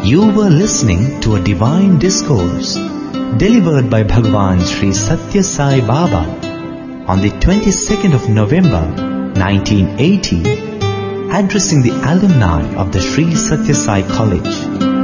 You were listening to a divine discourse delivered by Bhagavan Sri Satya Sai Baba on the 22nd of November 1980, addressing the alumni of the Sri Satya Sai College.